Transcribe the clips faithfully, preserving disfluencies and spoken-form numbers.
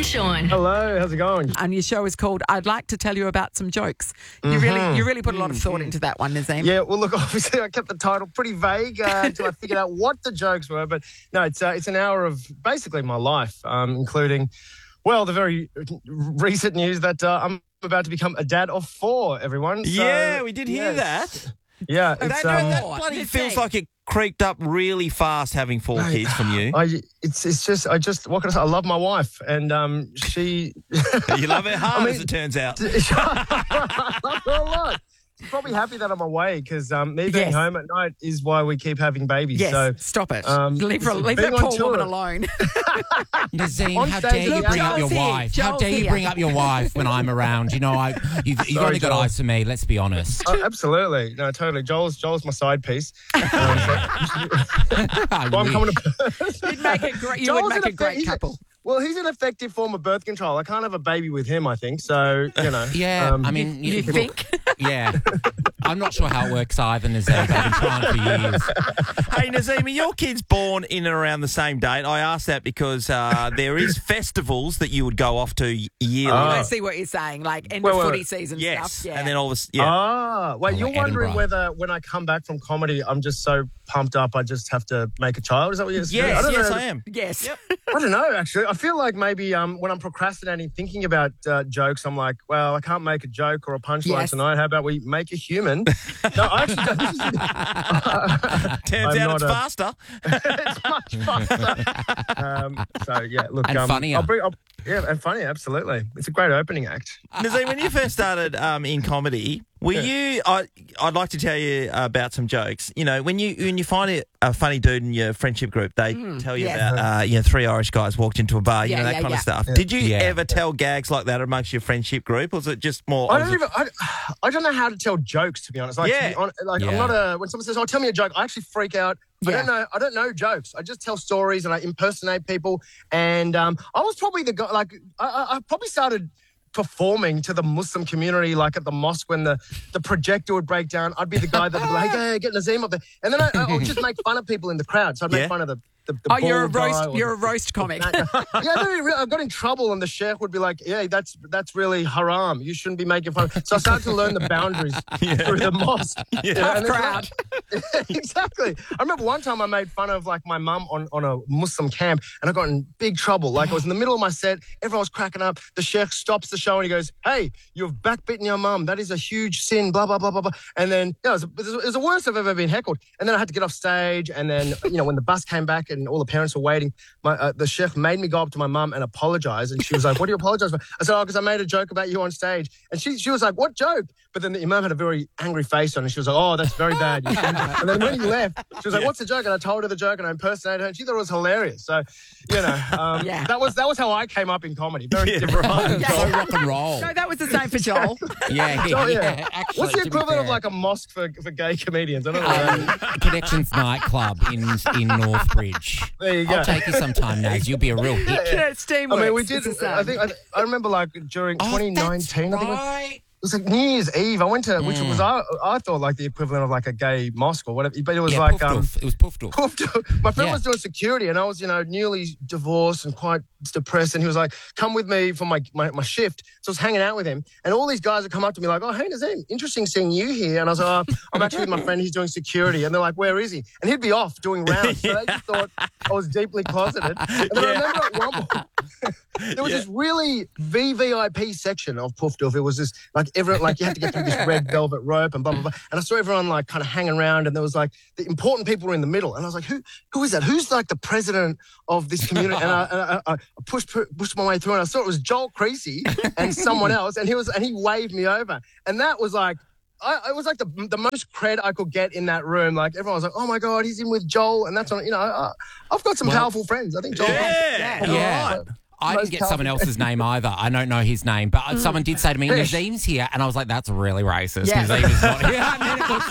Sean. Hello, how's it going? And your show is called I'd Like to Tell You About Some Jokes. You Mm-hmm. really you really put a lot of thought into that one, Nazim. Yeah, well, look, obviously I kept the title pretty vague uh, until I figured out what the jokes were. But no, it's uh, it's an hour of basically my life, um, including, well, the very recent news that uh, I'm about to become a dad of four, everyone. So, yeah, we did hear yes. that. Yeah, That, it's, that, um, that bloody feels like it creaked up really fast having four Mate, kids from you. I, it's it's just I just what can I say? I love my wife, and um, she. You love her hard, I mean, as it turns out. I love her a lot. She's probably happy that I'm away because um, me being Yes. home at night is why we keep having babies. Yes, So stop it. um, leave her, leave being that on poor tour- woman alone. Nazim, On how stage, dare you look, bring up your Joel's here. wife? How Joel's dare you here. bring up your wife when I'm around? You know, I you've, you've Sorry, only got Joel. eyes for me. Let's be honest. Oh, absolutely. No, totally. Joel's Joel's my side piece. Um, so- well, I'm coming to You'd make a great, you Joel's would make an a effect- great he's a- couple. Well, he's an effective form of birth control. I can't have a baby with him, I think. So, you know. Yeah, um, I mean, You look, think? Yeah, I'm not sure how it works either, Nazim. I've been trying for years. Hey, Nazim, are your kids born in and around the same date? I asked that because uh, there is festivals that you would go off to yearly. Oh. I see what you're saying, like end Wait, of wait, footy wait. season yes, stuff. Yeah. and then all this. Yeah, Ah, wait, Oh, you're like wondering Edinburgh. whether when I come back from comedy, I'm just so pumped up, I just have to make a child? Is that what you're saying? I yes, don't yes, know. I am. Yes. I don't know, actually. I feel like maybe um, when I'm procrastinating, thinking about uh, jokes, I'm like, well, I can't make a joke or a punchline Yes. tonight. How about we make a human? No, I actually don't. This is, Turns I'm out not it's a- faster. it's much faster. Um, so, yeah, look. And um, funnier. I'll bring, I'll, yeah, and funny, absolutely. It's a great opening act. Nazim, when you first started um, in comedy, were you? I, I'd like to tell you about some jokes. You know, when you when you find a, a funny dude in your friendship group, they tell you yeah. about uh, you know three Irish guys walked into a bar, you Yeah, know that yeah, kind yeah. of stuff. Did you Yeah. ever tell gags like that amongst your friendship group, or was it just more? I don't even. I, I don't know how to tell jokes, to be honest. Like, to Yeah. be hon- like I'm Yeah. not a. When someone says, "Oh, tell me a joke," I actually freak out. I Yeah. don't know. I don't know jokes. I just tell stories and I impersonate people. And um, I was probably the guy. Like, I, I I probably started performing to the Muslim community, like at the mosque when the, the projector would break down. I'd be the guy that would be like, "Hey, get Nazim up there," and then I, I would just make fun of people in the crowd. So I'd make Yeah. fun of the. The, the Oh, you're a bald guy roast. or You're a the- roast comic. yeah, I, don't- I got in trouble, and the sheikh would be like, "Yeah, that's that's really haram. You shouldn't be making fun." So I started to learn the boundaries through the mosque. Yeah, Tough and then- crowd. exactly. I remember one time I made fun of like my mum on, on a Muslim camp, and I got in big trouble. Like I was in the middle of my set, everyone was cracking up. The sheikh stops the show and he goes, "Hey, you've backbitten your mum. That is a huge sin." Blah blah blah blah blah. And then yeah, it was, it was it was the worst I've ever been heckled. And then I had to get off stage, and then you know when the bus came back and all the parents were waiting. My, uh, the chef made me go up to my mum and apologize. And she was like, "What do you apologize for?" I said, "Oh, because I made a joke about you on stage." And she she was like, "What joke?" But then the imam had a very angry face on, and she was like, "Oh, that's very bad." And then when he left, she was like, "What's the joke?" And I told her the joke, and I impersonated her, and she thought it was hilarious. So, you know, um, Yeah. that was that was how I came up in comedy. Very Yeah, different. right. So rock and roll. No, that was the same for Joel. Yeah, Oh, yeah. yeah. Actually, What's the to be equivalent of fair. like a mosque for, for gay comedians? I don't know. Um, Connections nightclub in in Northbridge. There you go. I'll take you sometime, Naz. You'll be a real hit. Yeah, it's I teamwork. mean, we did. It's the I same. think I, I remember like during Oh, twenty nineteen. that's I think it was- right. It was like New Year's Eve. I went to, which Mm. was I, I thought like the equivalent of like a gay mosque or whatever. But it was Yeah, like Poof um, Doof. It was Poof Doof. my friend Yeah. was doing security, and I was you know newly divorced and quite depressed. And he was like, "Come with me for my, my my shift." So I was hanging out with him, and all these guys would come up to me like, "Oh, hey Nazim, interesting seeing you here." And I was like, oh, "I'm actually with my friend. He's doing security." And they're like, "Where is he?" And he'd be off doing rounds. So they just thought I was deeply closeted. And then I remember at one point. There was Yeah. this really V V I P section of Poof Doof. It was this like everyone like you had to get through this red velvet rope and blah blah blah. And I saw everyone like kind of hanging around, and there was like the important people were in the middle. And I was like, who who is that? Who's like the president of this community? And I, and I, I pushed pushed my way through, and I saw it was Joel Creasy and someone else, and he was and he waved me over, and that was like. I, it was like the the most cred I could get in that room. Like everyone was like, "Oh my god, he's in with Joel," and that's on. You know, I, I've got some Well, powerful friends. I think Joel. Yeah. Yeah. Right. I Most didn't get someone powerful- else's name either. I don't know his name, but someone did say to me, Fish. Nazim's here. And I was like, that's really racist. Yeah. Nazim is not here. And then it was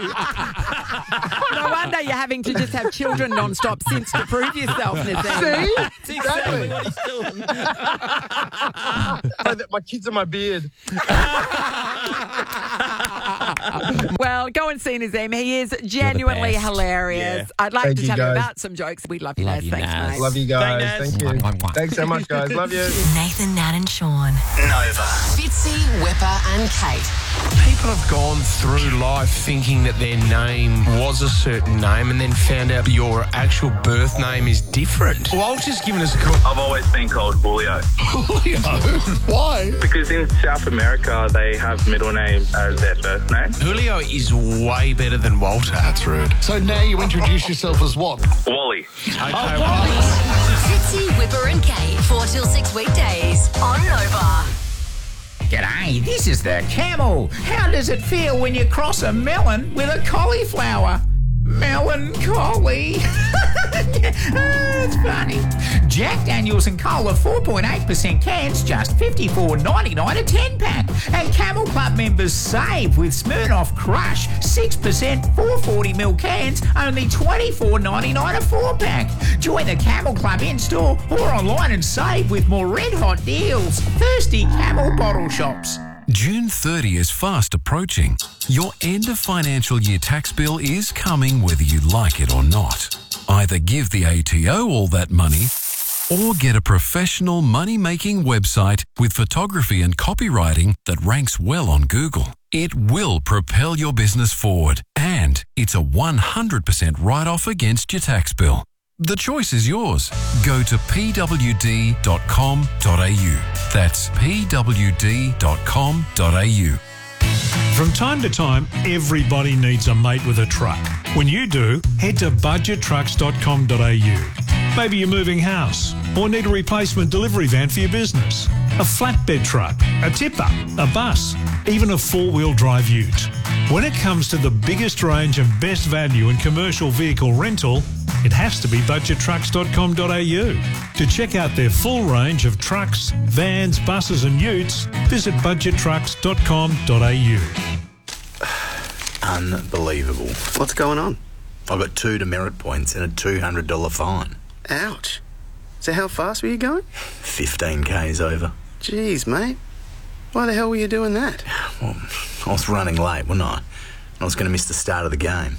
you. No wonder you're having to just have children non-stop since to prove yourself, Nazim. See, That's exactly what he's doing. my kids are my beard. Well, go and see Nazim. He is genuinely best. hilarious. Yeah. I'd like Thank to you, tell you guys. about some jokes. We love you, Love Naz. you, Thanks, Naz. mate. Love you guys. Thanks, Thank you. Mwah, mwah, mwah. Thanks so much, guys. Love you. Nathan, Nat and Sean. Nova. Fitzy, Whipper and Kate. People have gone through life thinking that their name was a certain name and then found out your actual birth name is different. Walter's given us a call. I've always been called Julio Julio? Why? because in South America they have middle names as their first name. Julio is way better than Walter. That's rude. So now you introduce yourself as what? Wally. Okay, well, Fitzy, Whipper and Kate. four till six weekdays on Nova. G'day, this is the Camel. How does it feel when you cross a melon with a cauliflower? Melancholy. It's funny. Jack Daniels and Cola four point eight percent cans, just fifty-four ninety-nine a ten pack. And Camel Club members save with Smirnoff Crush, six percent four forty ml cans, only twenty-four ninety-nine a four pack. Join the Camel Club in store or online and save with more red hot deals. Thirsty Camel bottle shops. June thirtieth is fast approaching. Your end of financial year tax bill is coming whether you like it or not. Either give the A T O all that money or get a professional money-making website with photography and copywriting that ranks well on Google. It will propel your business forward and it's a one hundred percent write-off against your tax bill. The choice is yours. Go to p w d dot com dot a u. That's p w d dot com dot a u. From time to time, everybody needs a mate with a truck. When you do, head to budget trucks dot com dot a u. Maybe you're moving house or need a replacement delivery van for your business, a flatbed truck, a tipper, a bus, even a four-wheel drive ute. When it comes to the biggest range and best value in commercial vehicle rental, it has to be budget trucks dot com dot a u. To check out their full range of trucks, vans, buses and utes, visit budget trucks dot com dot a u. Unbelievable. What's going on? I got two demerit points and a two hundred dollars fine. Ouch. So how fast were you going? fifteen kays over. Jeez, mate. Why the hell were you doing that? Well, I was running late, wasn't I? I was going to miss the start of the game.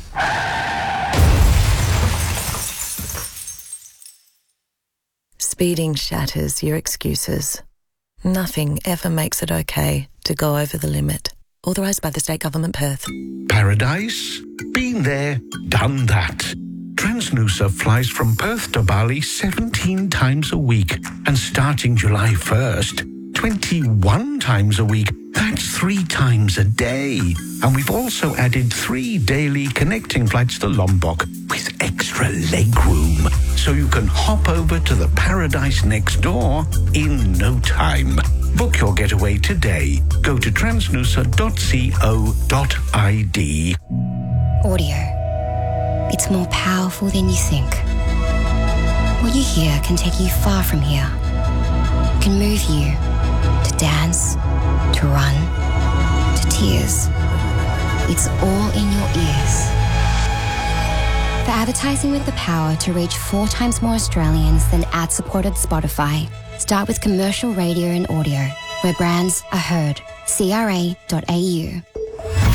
Speeding shatters your excuses. Nothing ever makes it okay to go over the limit. Authorised by the State Government, Perth. Paradise? Been there, done that. Transnusa flies from Perth to Bali seventeen times a week. And starting July first, twenty-one times a week. That's three times a day. And we've also added three daily connecting flights to Lombok with extra leg room. So you can hop over to the paradise next door in no time. Book your getaway today. Go to transnusa dot co dot i d. Audio. It's more powerful than you think. What you hear can take you far from here. It can move you to dance, to run, to tears. It's all in your ears. For advertising with the power to reach four times more Australians than ad-supported Spotify, start with commercial radio and audio, where brands are heard. c r a dot a u.